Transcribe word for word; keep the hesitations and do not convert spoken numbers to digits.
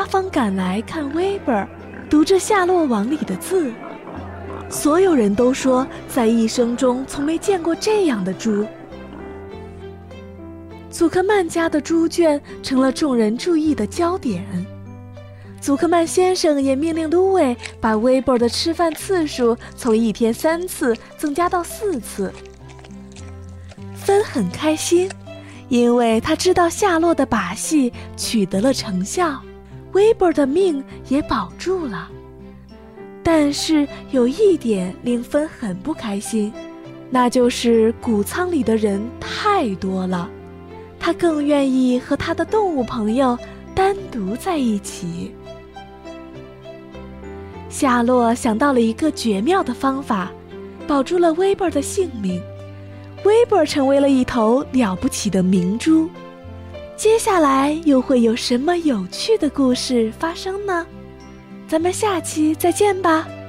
八方赶来看威伯读着夏洛网里的字。所有人都说在一生中从没见过这样的猪。祖克曼家的猪圈成了众人注意的焦点。祖克曼先生也命令芦苇把威伯的吃饭次数从一天三次增加到四次。芬很开心，因为他知道夏洛的把戏取得了成效，威伯的命也保住了。但是有一点令芬很不开心，那就是谷仓里的人太多了，他更愿意和他的动物朋友单独在一起。夏洛想到了一个绝妙的方法，保住了威伯的性命。威伯成为了一头了不起的明珠。接下来又会有什么有趣的故事发生呢？咱们下期再见吧。